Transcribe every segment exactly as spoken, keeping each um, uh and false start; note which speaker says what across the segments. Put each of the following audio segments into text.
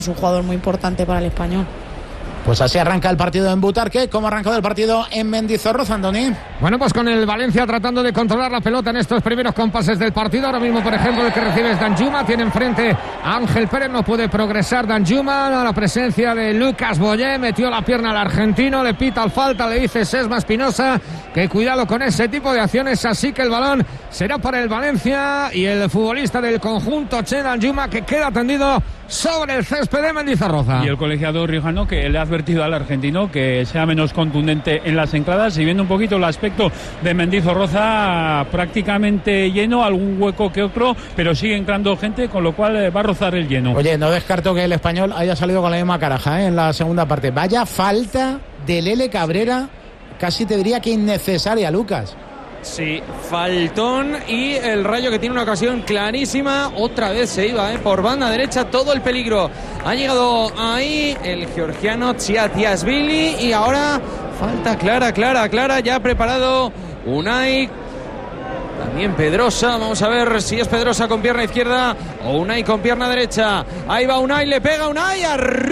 Speaker 1: Es un jugador muy importante para el Español.
Speaker 2: Pues así arranca el partido en Butarque. ¿Cómo ha arrancado el partido en Mendizorroza, Andoni?
Speaker 3: Bueno, pues con el Valencia tratando de controlar la pelota en estos primeros compases del partido. Ahora mismo, por ejemplo, el que recibe es Danjuma. Tiene enfrente a Ángel Pérez. No puede progresar Danjuma. A la presencia de Lucas Boyé. Metió la pierna al argentino. Le pita al falta. Le dice Sesma Espinosa que cuidado con ese tipo de acciones. Así que el balón será para el Valencia. Y el futbolista del conjunto Che Danjuma, que queda tendido sobre el césped de Mendizorroza.
Speaker 4: Y el colegiado riojano que le ha advertido al argentino que sea menos contundente en las entradas, y viendo un poquito el aspecto de Mendizorroza prácticamente lleno, algún hueco que otro, pero sigue entrando gente, con lo cual va a rozar el lleno.
Speaker 2: Oye, no descarto que el Español haya salido con la misma caraja, ¿eh? En la segunda parte. Vaya falta de Lele Cabrera, casi te diría que innecesaria, Lucas.
Speaker 5: Sí, faltón, y el Rayo que tiene una ocasión clarísima. Otra vez se iba, ¿eh? Por banda derecha, todo el peligro. Ha llegado ahí el georgiano Tsiatiashvili, y ahora falta clara, clara, clara. Ya ha preparado Unai. También Pedrosa, vamos a ver si es Pedrosa con pierna izquierda o Unai con pierna derecha. Ahí va Unai, le pega Unai,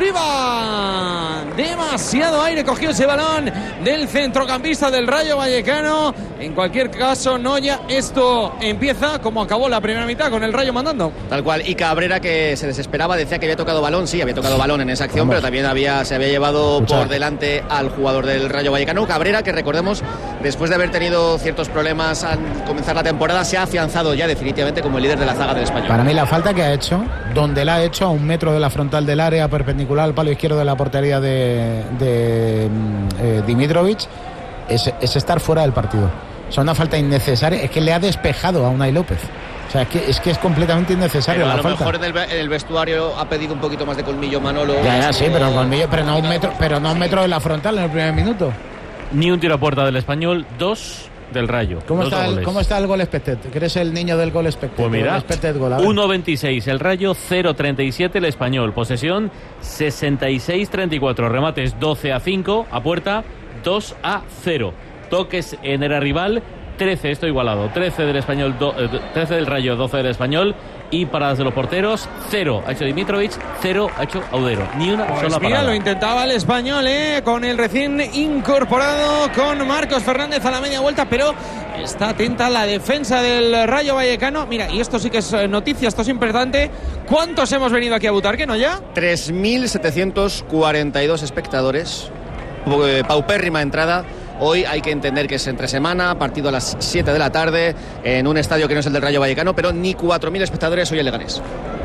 Speaker 5: arriba. Demasiado aire cogió ese balón del centrocampista del Rayo Vallecano. En cualquier caso, Noya, esto empieza como acabó la primera mitad, con el Rayo mandando.
Speaker 6: Tal cual, y Cabrera, que se desesperaba, decía que había tocado balón. Sí, había tocado balón en esa acción, Vamos. pero también había, se había llevado Escucha. por delante al jugador del Rayo Vallecano. Cabrera, que recordemos, después de haber tenido ciertos problemas al comenzar la temporada, se ha afianzado ya definitivamente como el líder de la zaga del Español.
Speaker 2: Para mí la falta que ha hecho, donde la ha hecho a un metro de la frontal del área, perpendicular al palo izquierdo de la portería de, de eh, Dimitrovic, es, es estar fuera del partido. O sea, una falta innecesaria, es que le ha despejado a Unai López. O sea, es que es, que es completamente innecesario la falta.
Speaker 6: A lo mejor en el, en el vestuario ha pedido un poquito más de colmillo Manolo.
Speaker 2: Ya, ya, sí, pero el colmillo, pero no un metro, pero no un metro de la frontal en el primer minuto.
Speaker 7: Ni un tiro a puerta del Español, dos del Rayo.
Speaker 2: ¿Cómo, está el, ¿cómo está el gol expected? ¿Que eres el niño del gol expected?
Speaker 7: Pues mira, uno veintiséis el Rayo, cero treinta y siete el Español. Posesión sesenta y seis treinta y cuatro. Remates doce a cinco, a puerta dos a cero. Toques en era rival trece, esto igualado. trece del Español, do, eh, trece del Rayo, doce del Español. Y paradas de los porteros, cero ha hecho Dimitrovic, cero ha hecho Audero. Ni una
Speaker 5: pues
Speaker 7: sola
Speaker 5: mira,
Speaker 7: parada.
Speaker 5: Lo intentaba el Español, ¿eh? Con el recién incorporado, con Marcos Fernández a la media vuelta, pero está atenta la defensa del Rayo Vallecano. Mira, y esto sí que es noticia, esto es importante. ¿Cuántos hemos venido aquí a Butarque, no ya?
Speaker 6: tres mil setecientos cuarenta y dos espectadores. Paupérrima entrada. Hoy hay que entender que es entre semana, partido a las siete de la tarde, en un estadio que no es el del Rayo Vallecano, pero ni cuatro mil espectadores hoy en Leganés.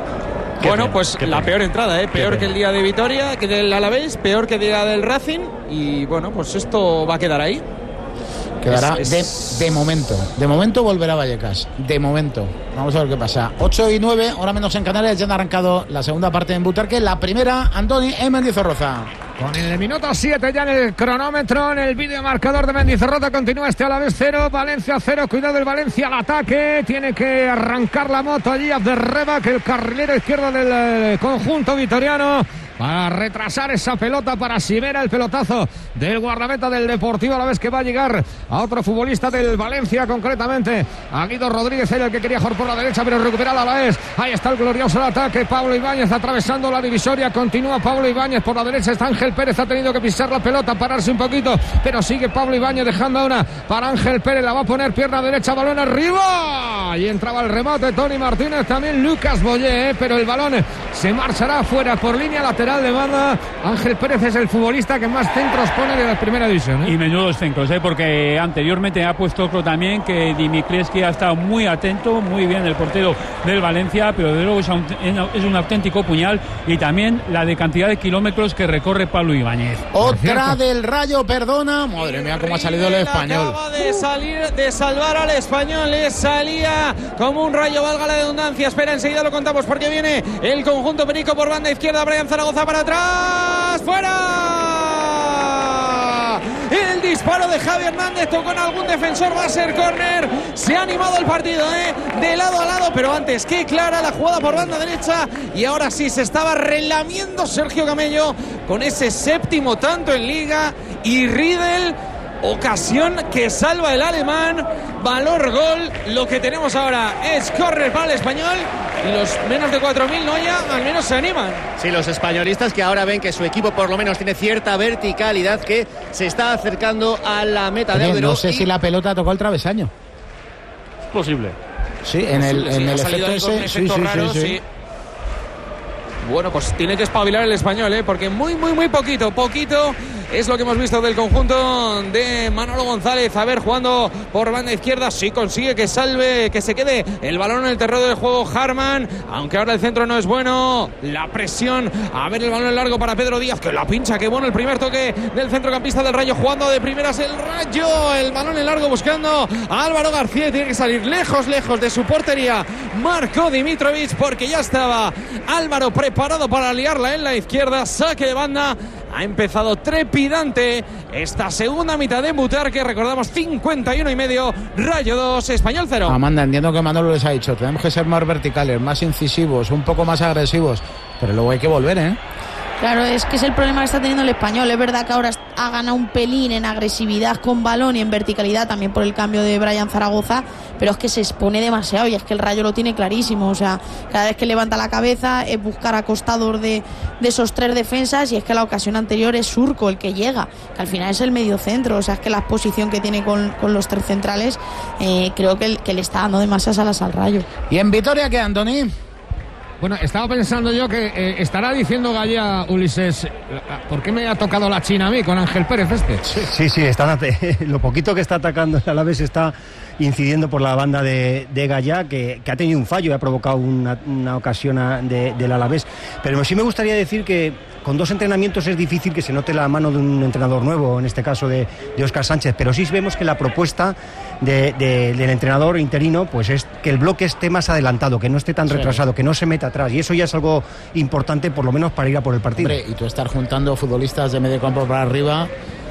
Speaker 5: Qué bueno, pena, pues la peor entrada, ¿eh? Peor que el día de Vitoria, que del Alavés, peor que el día del Racing, y bueno, pues esto va a quedar ahí.
Speaker 2: Quedará es, es... De, de momento. De momento volverá Vallecas. De momento. Vamos a ver qué pasa. ocho y nueve, ahora menos en Canarias. Ya han arrancado la segunda parte en Butarque. La primera, Andoni, en Mendizorroza.
Speaker 3: Con el minuto siete ya en el cronómetro, en el vídeo marcador de Mendizorroza, continúa este Alavés cero, Valencia cero. Cuidado el Valencia al ataque. Tiene que arrancar la moto allí Abderreba, que el carrilero izquierdo del conjunto vitoriano, para retrasar esa pelota para Simera, el pelotazo del guardameta del Deportivo Alavés, que va a llegar a otro futbolista del Valencia, concretamente a Guido Rodríguez, el que quería jugar por la derecha, pero recupera el Alavés. Ahí está el glorioso ataque, Pablo Ibáñez atravesando la divisoria, continúa Pablo Ibáñez por la derecha, está Ángel Pérez, ha tenido que pisar la pelota, pararse un poquito, pero sigue Pablo Ibáñez dejando una para Ángel Pérez, la va a poner pierna derecha, balón arriba, y entraba el remate Tony Martínez, también Lucas Boyé, ¿eh? Pero el balón se marchará fuera por línea lateral de banda. Ángel Pérez es el futbolista que más centros pone de la primera división, ¿eh?
Speaker 4: Y menudos centros, ¿eh? Porque anteriormente ha puesto otro también, que Dimitrievski ha estado muy atento, muy bien el portero del Valencia, pero de luego es un, es un auténtico puñal, y también la de cantidad de kilómetros que recorre Pablo Ibáñez.
Speaker 2: Otra del Rayo, perdona. Madre mía, cómo ha salido el Español.
Speaker 5: Acaba de salir, de salvar al Español, le salía como un rayo, valga la redundancia. Espera, enseguida lo contamos, porque viene el conjunto perico por banda izquierda, Brian Zaragoza para atrás, fuera. El disparo de Javi Hernández tocó en algún defensor, va a ser córner. Se ha animado el partido, ¿eh? De lado a lado, pero antes qué clara la jugada por banda derecha, y ahora sí se estaba relamiendo Sergio Camello con ese séptimo tanto en Liga, y Riedel ocasión que salva el alemán. Valor gol. Lo que tenemos ahora es córner para el español. Y los menos de cuatro mil no ya, al menos se animan.
Speaker 6: Sí, los españolistas que ahora ven que su equipo por lo menos tiene cierta verticalidad, que se está acercando a la meta de Audero.
Speaker 2: No sé
Speaker 6: y...
Speaker 2: si la pelota tocó el travesaño.
Speaker 7: Es posible.
Speaker 2: Sí, en el,
Speaker 5: sí,
Speaker 2: en
Speaker 5: ha
Speaker 2: el
Speaker 5: salido
Speaker 2: efecto
Speaker 5: ahí con
Speaker 2: ese.
Speaker 5: un efecto
Speaker 2: Sí, sí,
Speaker 5: raro,
Speaker 2: sí, sí.
Speaker 5: sí. Bueno, pues tiene que espabilar el español, ¿eh? Porque muy, muy, muy poquito, poquito es lo que hemos visto del conjunto de Manolo González. A ver, jugando por banda izquierda, sí consigue que salve, que se quede el balón en el terreno del juego Harman, aunque ahora el centro no es bueno. La presión, a ver el balón largo para Pedro Díaz, que la pincha, qué bueno el primer toque del centrocampista del Rayo, jugando de primeras el Rayo, el balón en largo buscando a Álvaro García, y tiene que salir lejos, lejos de su portería Marco Dimitrovic, porque ya estaba Álvaro preparado para liarla en la izquierda. Saque de banda. Ha empezado trepidante esta segunda mitad de Butarque. Recordamos cincuenta y uno y medio, Rayo dos, Español cero.
Speaker 2: Amanda, entiendo que Manolo les ha dicho, tenemos que ser más verticales, más incisivos, un poco más agresivos, pero luego hay que volver, ¿eh?
Speaker 1: Claro, es que es el problema que está teniendo el español. Es verdad que ahora ha ganado un pelín en agresividad con balón y en verticalidad, también por el cambio de Brian Zaragoza, pero es que se expone demasiado y es que el Rayo lo tiene clarísimo. O sea, cada vez que levanta la cabeza es buscar acostados de, de esos tres defensas, y es que la ocasión anterior es Surco el que llega, que al final es el medio centro. O sea, es que la exposición que tiene con, con los tres centrales, eh, creo que, que le está dando demasiadas alas al Rayo.
Speaker 2: ¿Y en Vitoria qué, Antoni?
Speaker 3: Bueno, estaba pensando yo que eh, estará diciendo Gallá, Ulises, ¿por qué me ha tocado la China a mí con Ángel Pérez este?
Speaker 8: Sí, sí, sí, están, lo poquito que está atacando el Alavés está incidiendo por la banda de, de Gallá, que, que ha tenido un fallo y ha provocado una, una ocasión a, de, del Alavés. Pero sí me gustaría decir que con dos entrenamientos es difícil que se note la mano de un entrenador nuevo, en este caso de, de Óscar Sánchez, pero sí vemos que la propuesta de, de, del entrenador interino pues es que el bloque esté más adelantado, que no esté tan sí. retrasado, que no se meta atrás, y eso ya es algo importante por lo menos para ir a por el partido.
Speaker 2: Hombre, y tú estar juntando futbolistas de medio campo para arriba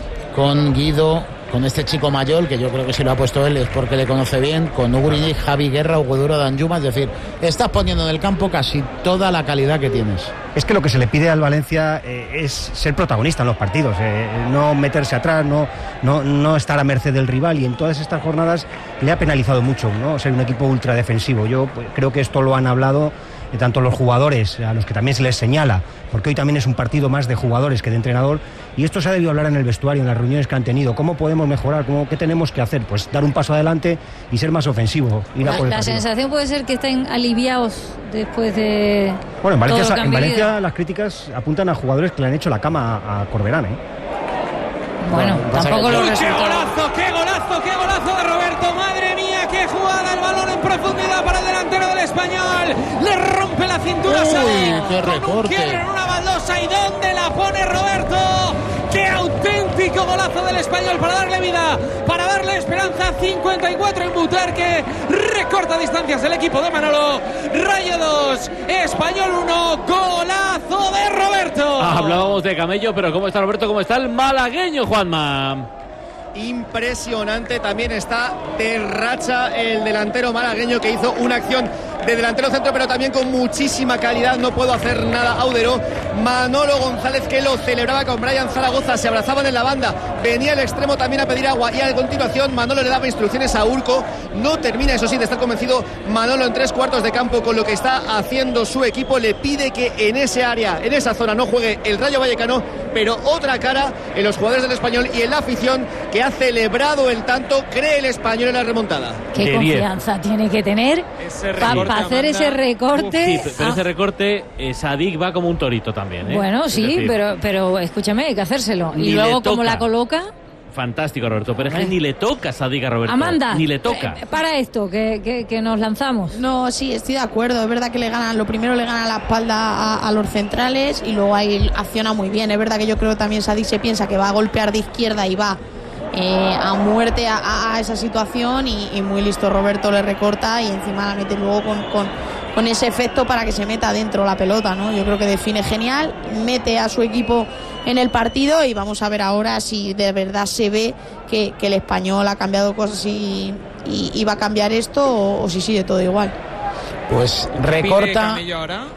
Speaker 2: con Guido, con este chico Mayol, que yo creo que si lo ha puesto él es porque le conoce bien, con Ugriñi, Javi Guerra, Hugo Danjuma, es decir, estás poniendo en el campo casi toda la calidad que tienes.
Speaker 8: Es que lo que se le pide al Valencia eh, es ser protagonista en los partidos, eh, no meterse atrás, no, no, no estar a merced del rival, y en todas estas jornadas le ha penalizado mucho, ¿no? Ser un equipo ultra defensivo. Yo pues, creo que esto lo han hablado de tanto los jugadores, a los que también se les señala, porque hoy también es un partido más de jugadores que de entrenador, y esto se ha debido hablar en el vestuario, en las reuniones que han tenido. ¿Cómo podemos mejorar? ¿Cómo, ¿Qué tenemos que hacer? Pues dar un paso adelante y ser más ofensivo. Ir a
Speaker 9: la
Speaker 8: por el
Speaker 9: la
Speaker 8: partido.
Speaker 9: sensación puede ser que estén aliviados después de...
Speaker 8: Bueno, en Valencia,
Speaker 9: todo lo que
Speaker 8: en
Speaker 9: han
Speaker 8: Valencia
Speaker 9: vivido.
Speaker 8: las críticas apuntan a jugadores que le han hecho la cama a, a Corberán, ¿eh?
Speaker 9: Bueno,
Speaker 2: Bueno,
Speaker 9: tampoco lo
Speaker 5: ¡Uy, qué
Speaker 9: resultó.
Speaker 5: golazo, qué golazo, qué golazo de Roberto! ¡Madre mía, qué jugada! El balón en profundidad para el delantero del Español. Le rompe la cintura a
Speaker 2: Uy,
Speaker 5: Sadik
Speaker 2: qué
Speaker 5: con un
Speaker 2: recorte.
Speaker 5: quiebre en una baldosa. ¿Y dónde la pone Roberto? ¡Qué auténtico golazo del Español para darle vida, para darle esperanza! cincuenta y cuatro en Butarque. Recorta distancias el equipo de Manolo. Rayo dos, Español uno. Golazo de Roberto.
Speaker 7: Hablábamos de Camello, pero ¿cómo está Roberto? ¿Cómo está el malagueño, Juanma?
Speaker 6: Impresionante, también está de racha el delantero malagueño, que hizo una acción de delantero centro, pero también con muchísima calidad. No puedo hacer nada, Audero. Manolo González, que lo celebraba con Brian Zaragoza, se abrazaban en la banda, venía el extremo también a pedir agua, y a continuación Manolo le daba instrucciones a Urco. No termina, eso sí, de estar convencido Manolo en tres cuartos de campo con lo que está haciendo su equipo. Le pide que en ese área, en esa zona, no juegue el Rayo Vallecano, pero otra cara en los jugadores del Español y en la afición, que ha celebrado el tanto. Cree el Español en la remontada.
Speaker 9: Qué
Speaker 7: De
Speaker 9: confianza tiene que tener para hacer ese recorte.
Speaker 7: Sí, pero
Speaker 9: Ah,
Speaker 7: ese recorte, eh, Sadik va como un torito también, ¿eh?
Speaker 9: bueno,
Speaker 7: Es
Speaker 9: sí,
Speaker 7: decir,
Speaker 9: pero, pero escúchame, hay que hacérselo.
Speaker 7: Ni
Speaker 9: Y luego,
Speaker 7: le
Speaker 9: como
Speaker 7: toca.
Speaker 9: la coloca...
Speaker 7: Fantástico, Roberto, pero es que ni le toca a Sadik a Roberto.
Speaker 9: Amanda,
Speaker 7: Ni le toca.
Speaker 9: eh, para esto, que, que, que nos lanzamos.
Speaker 1: No, sí, estoy de acuerdo. Es verdad que le ganan, lo primero le gana la espalda a, a los centrales, y luego ahí acciona muy bien. Es verdad que yo creo que también Sadik se piensa que va a golpear de izquierda y va eh, a muerte a, a esa situación, y, y muy listo Roberto le recorta y encima la mete luego con, con, con ese efecto para que se meta dentro la pelota, ¿no? Yo creo que define genial, mete a su equipo en el partido, y vamos a ver ahora si de verdad se ve que, que el Español ha cambiado cosas y, y, y va a cambiar esto, o, o si sigue todo igual.
Speaker 2: Pues
Speaker 5: Pide
Speaker 2: recorta.
Speaker 5: Camello ahora.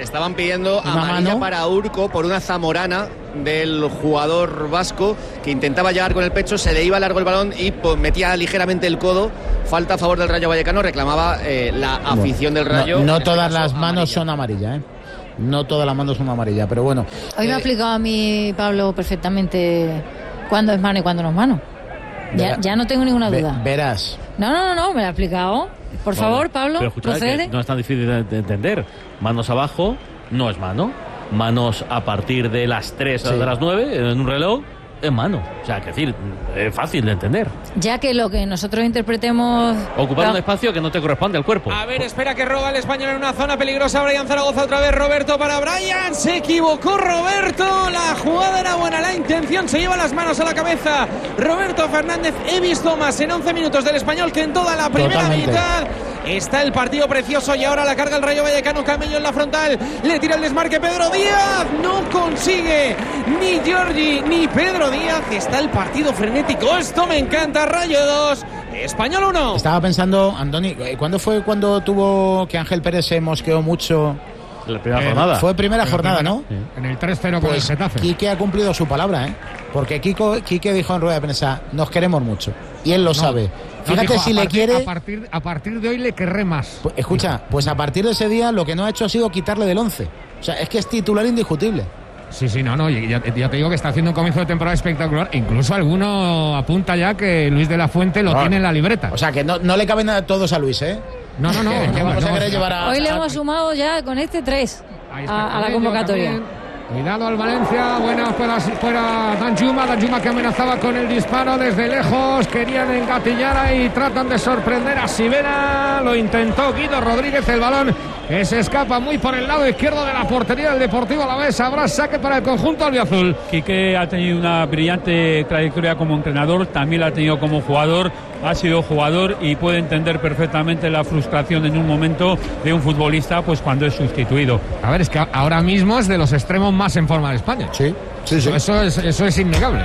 Speaker 6: estaban pidiendo
Speaker 2: Una
Speaker 6: amarilla
Speaker 2: mano.
Speaker 6: para Urco por una zamorana del jugador vasco que intentaba llegar con el pecho, se le iba largo el balón y pues, metía ligeramente el codo. Falta a favor del Rayo Vallecano, reclamaba eh, la afición del Rayo.
Speaker 2: No, no
Speaker 6: en este
Speaker 2: todas
Speaker 6: caso,
Speaker 2: las manos
Speaker 6: amarilla.
Speaker 2: son amarillas, ¿eh? No todas las manos son amarillas, pero bueno.
Speaker 9: Hoy me ha
Speaker 2: Eh,
Speaker 9: explicado a mí, Pablo, perfectamente cuándo es mano y cuándo no es mano. Ya,
Speaker 2: Verá-
Speaker 9: ya no tengo ninguna
Speaker 2: ve-
Speaker 9: duda.
Speaker 2: verás.
Speaker 9: No, no, no, no, me lo ha explicado. Por favor, Pablo,
Speaker 7: Pero escuchad,
Speaker 9: procede.
Speaker 7: que no es tan difícil de, de entender. Manos abajo no es mano. Manos a partir de las tres o
Speaker 2: Sí.
Speaker 7: de las nueve en un reloj es mano. O sea, que decir, es fácil de entender.
Speaker 9: Ya que lo que nosotros interpretemos...
Speaker 7: Ocupar
Speaker 9: No.
Speaker 7: un espacio que no te corresponde al cuerpo.
Speaker 5: A ver, espera que roba el español en una zona peligrosa. Brian Zaragoza otra vez. Roberto para Brian. Se equivocó Roberto. La jugada era buena. La intención se lleva las manos a la cabeza. Roberto Fernández. He visto más en once minutos del español que en toda la primera
Speaker 2: Totalmente.
Speaker 5: mitad. Está el partido precioso y ahora la carga el Rayo Vallecano. Camello en la frontal. Le tira el desmarque Pedro Díaz. No consigue ni Giorgi ni Pedro Díaz. Está el partido frenético. Esto me encanta. Rayo dos. Español uno.
Speaker 2: Estaba pensando, Andoni, eh, ¿cuándo fue cuando tuvo que Ángel Pérez se mosqueó mucho?
Speaker 7: La primera
Speaker 3: Eh,
Speaker 7: jornada.
Speaker 2: Fue primera jornada, ¿no?
Speaker 3: En el tres cero con
Speaker 2: Pues
Speaker 3: el Getafe.
Speaker 2: Quique ha cumplido su palabra, ¿eh? Porque Kiko, Quique dijo en rueda de prensa, nos queremos mucho. Y él lo sabe.
Speaker 3: No,
Speaker 2: Fíjate
Speaker 3: dijo,
Speaker 2: si
Speaker 3: a
Speaker 2: le
Speaker 3: partir-
Speaker 2: quiere...
Speaker 3: A partir, a partir de hoy le querré más.
Speaker 2: Pues, escucha, pues a partir de ese día lo que no ha hecho ha sido quitarle del once. O sea, es que es titular indiscutible.
Speaker 3: Sí, sí, no, no, y ya, ya te digo que está haciendo un comienzo de temporada espectacular. Incluso alguno apunta ya que Luis de la Fuente lo
Speaker 2: Claro.
Speaker 3: tiene en la libreta.
Speaker 2: O sea, que no, no le caben a todos a Luis, ¿eh?
Speaker 3: No, no, no.
Speaker 2: Que- que
Speaker 3: no,
Speaker 2: vamos a
Speaker 3: no,
Speaker 2: querer
Speaker 3: no.
Speaker 2: llevar a...
Speaker 9: Hoy le
Speaker 2: a-
Speaker 9: hemos sumado ya con este tres
Speaker 3: Ahí está
Speaker 9: a, a la
Speaker 3: Carrillo
Speaker 9: convocatoria.
Speaker 3: también. Cuidado al Valencia, buena fuera, fuera Danjuma, Danjuma que amenazaba con el disparo desde lejos, querían engatillar ahí, tratan de sorprender a Sivera, lo intentó Guido Rodríguez, el balón que se escapa muy por el lado izquierdo de la portería del Deportivo Alavés, habrá saque para el conjunto albiazul.
Speaker 4: Quique ha tenido una brillante trayectoria como entrenador, también la ha tenido como jugador, ha sido jugador y puede entender perfectamente la frustración en un momento de un futbolista pues cuando es sustituido.
Speaker 3: A ver, es que ahora mismo es de los extremos más en forma de España.
Speaker 2: Sí, sí, sí.
Speaker 3: Eso es, eso es innegable.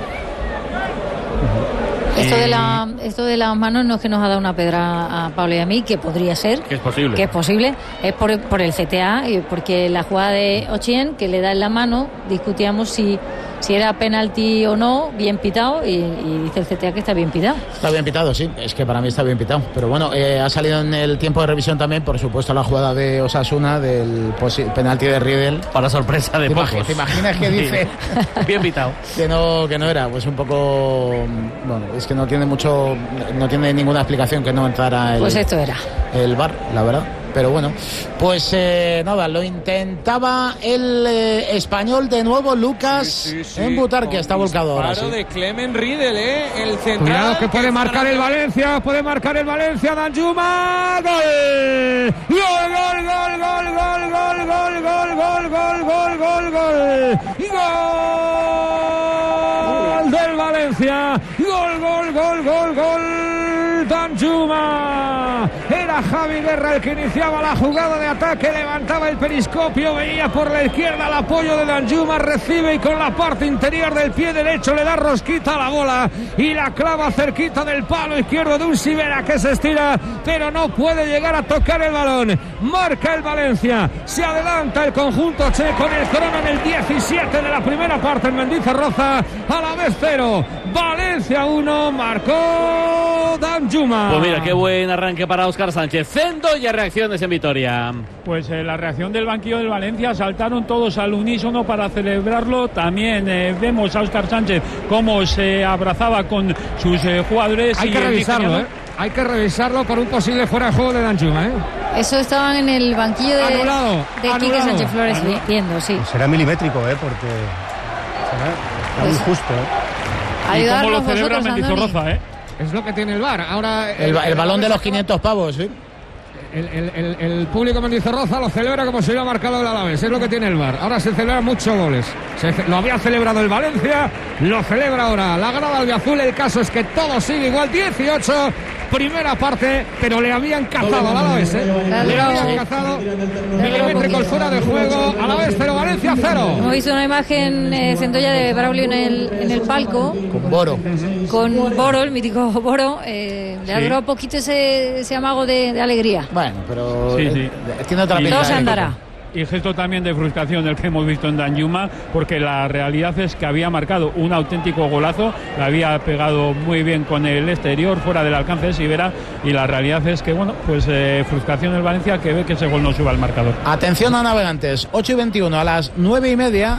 Speaker 9: Esto de, la, esto de las manos no es que nos ha dado una pedra a Pablo y a mí, que podría ser.
Speaker 7: Que es posible.
Speaker 9: Que es posible. Es por, por el C T A, y porque la jugada de Ochien, que le da en la mano, discutíamos si, si era penalti o no, bien pitado, y, y dice el C T A que está bien pitado.
Speaker 2: Está bien pitado, sí. Es que para mí está bien pitado. Pero bueno, eh, ha salido en el tiempo de revisión también, por supuesto, la jugada de Osasuna, del posi- penalti de Riedel.
Speaker 7: Para sorpresa de
Speaker 2: ¿Te,
Speaker 7: pocos.
Speaker 2: imagi- te imaginas que dice
Speaker 7: Sí. Bien pitado.
Speaker 2: que no, que no era? Pues un poco... Bueno, es que no tiene mucho... No tiene ninguna explicación que no entrara el,
Speaker 9: Pues esto era.
Speaker 2: el V A R, la verdad. Pero bueno, pues eh, nada, lo intentaba el eh, español de nuevo, Lucas
Speaker 5: Sí, sí, sí,
Speaker 2: en Butarque,
Speaker 5: con
Speaker 2: está volcado ahora.
Speaker 5: disparo
Speaker 2: sí.
Speaker 5: de Clemen Riedel, ¿eh? El central.
Speaker 3: Cuidado que puede
Speaker 5: que
Speaker 3: marcar el Valencia, puede marcar el Valencia, Danjuma, gol, gol, gol, gol, gol, gol, gol, gol, gol, gol, gol, gol, gol, gol, gol del Valencia, gol, gol, gol, gol, gol, Danjuma. Era Javi Guerra el que iniciaba la jugada de ataque, levantaba el periscopio, veía por la izquierda el apoyo de Danjuma, recibe y con la parte interior del pie derecho le da rosquita a la bola y la clava cerquita del palo izquierdo de un Sivera que se estira, pero no puede llegar a tocar el balón. Marca el Valencia, se adelanta el conjunto che con el crono en el diecisiete de la primera parte en Mendizorroza, a la vez cero, Valencia uno, marcó Danjuma.
Speaker 7: Pues mira, qué buen arranque para Óscar Sánchez. Cendo y reacciones en Vitoria.
Speaker 4: Pues eh, la reacción del banquillo del Valencia, saltaron todos al unísono para celebrarlo. También eh, vemos a Óscar Sánchez cómo se abrazaba con sus eh, jugadores.
Speaker 3: Hay
Speaker 4: y
Speaker 3: que
Speaker 4: el
Speaker 3: revisarlo,
Speaker 4: nigeriano-
Speaker 3: ¿eh? Hay que revisarlo por un posible fuera de juego de Danjuma, ¿eh?
Speaker 9: Eso estaban en el banquillo de,
Speaker 3: Anulado,
Speaker 9: de Quique
Speaker 3: anulado.
Speaker 9: Sánchez Flores vi- viendo, sí.
Speaker 8: Será milimétrico, ¿eh? Porque será, está muy
Speaker 9: Pues-
Speaker 8: justo, ¿eh?
Speaker 4: Y cómo
Speaker 9: Ayudarnos
Speaker 4: lo celebra
Speaker 9: vosotros, Andoni.
Speaker 4: Mendizorroza, ¿eh?
Speaker 3: Es lo que tiene el V A R. Ahora
Speaker 2: El, el balón de los quinientos pavos, ¿sí?
Speaker 3: El, el, el, el público Mendizorroza lo celebra como si hubiera marcado el Alavés, es lo que tiene el V A R. Ahora se celebran muchos goles. Se, lo había celebrado el Valencia, lo celebra ahora la grada albiazul. El caso es que todo sigue igual. dieciocho, primera parte, pero le habían cazado al Alavés, ¿eh? Le habían cazado. Milimétrico el fuera de juego. Alavés cero, Valencia cero.
Speaker 9: Hemos visto una imagen, eh, Centolla, de Braulio en el, en el palco,
Speaker 2: Con Boro.
Speaker 9: con Boro, el mítico Boro. Eh, le ha
Speaker 4: Sí.
Speaker 9: durado poquito ese, ese amago de, de alegría.
Speaker 2: Bueno, pero
Speaker 4: Sí,
Speaker 2: eh,
Speaker 4: sí.
Speaker 2: tiene otra
Speaker 4: Y-
Speaker 2: pinta.
Speaker 9: Todo se
Speaker 2: ¿eh?
Speaker 9: andará.
Speaker 4: y gesto también de frustración el que hemos visto en Danjuma, porque la realidad es que había marcado un auténtico golazo, la había pegado muy bien con el exterior, fuera del alcance de Sivera, y la realidad es que, bueno, pues eh, frustración del Valencia, que ve que ese gol no suba al marcador.
Speaker 2: Atención a navegantes, ocho y veintiuno, a las nueve y media